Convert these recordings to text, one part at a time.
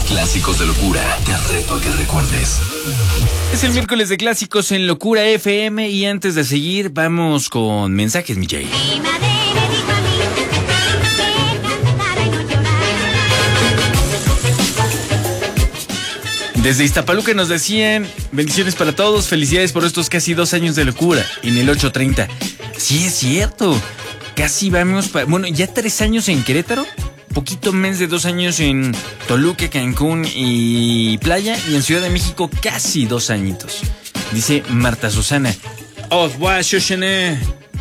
Clásicos de locura, te reto a que recuerdes. Es el miércoles de clásicos en Locura FM y antes de seguir vamos con mensajes, mi Jay. Desde Iztapaluca nos decían, bendiciones para todos, felicidades por estos casi 2 años de locura en el 830. Sí, es cierto, casi vamos, bueno, ya 3 años en Querétaro, poquito más de 2 años en Toluca, Cancún y Playa, y en Ciudad de México casi 2 añitos. Dice Marta Susana. Au revoir, Shoshana.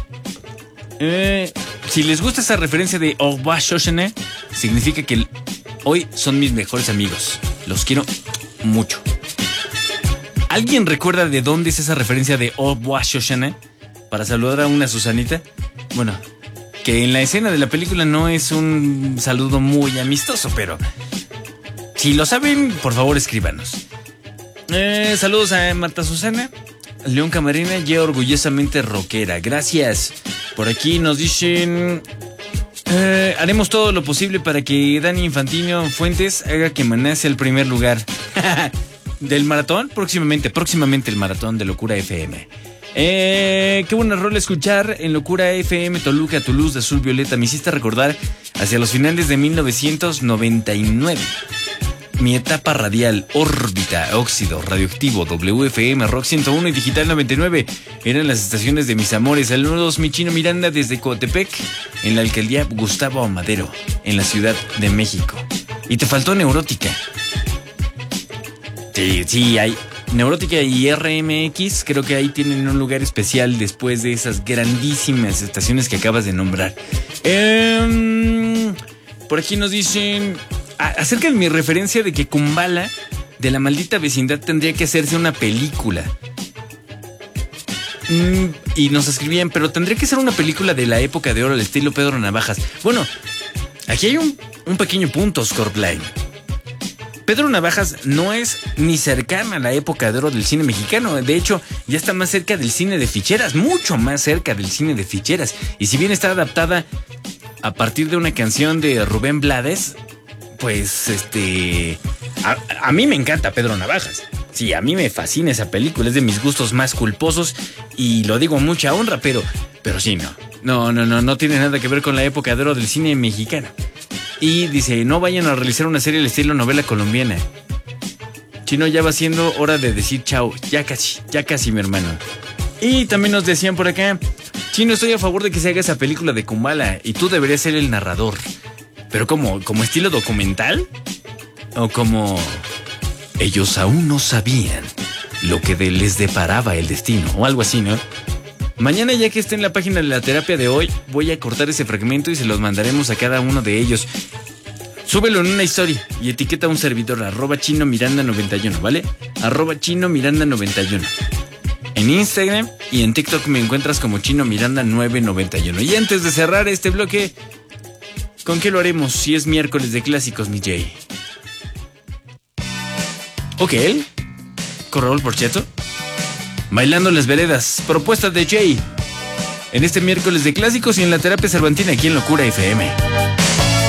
Si les gusta esa referencia de Au revoir, Shoshana, significa que hoy son mis mejores amigos. Los quiero mucho. ¿Alguien recuerda de dónde es esa referencia de Au revoir, Shoshana? Para saludar a una Susanita. Bueno, que en la escena de la película no es un saludo muy amistoso, pero si lo saben, por favor escríbanos. Saludos a Marta Susana. León Camarena, ya orgullosamente rockera. Gracias. Por aquí nos dicen... haremos todo lo posible para que Dani Infantino Fuentes haga que Maná sea el primer lugar del maratón. Próximamente el maratón de Locura FM. Qué buena rola escuchar en Locura FM, Toluca, tu luz de azul violeta. Me hiciste recordar hacia los finales de 1999. Mi etapa radial, órbita, óxido, radioactivo, WFM, Rock 101 y Digital 99 eran las estaciones de mis amores. Saludos, mi Chino Miranda desde Coatepec, en la alcaldía Gustavo Amadero, en la Ciudad de México. Y te faltó Neurótica. Sí, hay Neurótica y RMX, creo que ahí tienen un lugar especial después de esas grandísimas estaciones que acabas de nombrar. Por aquí nos dicen... acerca de mi referencia de que Kumbala, de la maldita vecindad, tendría que hacerse una película. Y nos escribían, pero tendría que ser una película de la época de oro, al estilo Pedro Navajas. Bueno, aquí hay un pequeño punto, Scorpline. Pedro Navajas no es ni cercana a la época de oro del cine mexicano. De hecho, ya está más cerca del cine de ficheras, mucho más cerca del cine de ficheras. Y si bien está adaptada a partir de una canción de Rubén Blades, pues a mí me encanta Pedro Navajas. Sí, a mí me fascina esa película, es de mis gustos más culposos y lo digo a mucha honra, pero sí, no tiene nada que ver con la época de oro del cine mexicano. Y dice, no vayan a realizar una serie al estilo novela colombiana. Chino, ya va siendo hora de decir chao, ya casi mi hermano. Y también nos decían por acá, Chino, estoy a favor de que se haga esa película de Kumbala y tú deberías ser el narrador. ¿Pero como estilo documental? ¿O como ellos aún no sabían lo que les deparaba el destino? O algo así, ¿no? Mañana, ya que esté en la página de la terapia de hoy, voy a cortar ese fragmento y se los mandaremos a cada uno de ellos. Súbelo en una historia y etiqueta a un servidor, @ChinoMiranda91, ¿vale? @ChinoMiranda91. En Instagram y en TikTok me encuentras como ChinoMiranda991. Y antes de cerrar este bloque, ¿con qué lo haremos si es miércoles de clásicos, mi Jay? Ok, Corrol Porcheto. Bailando las veredas, propuesta de Jay. En este miércoles de clásicos y en la terapia cervantina aquí en Locura FM.